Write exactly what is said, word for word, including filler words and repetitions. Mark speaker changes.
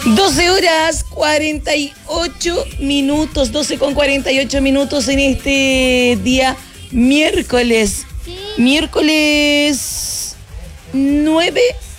Speaker 1: doce horas cuarenta y ocho minutos, doce con cuarenta y ocho minutos en este día miércoles. Miércoles nueve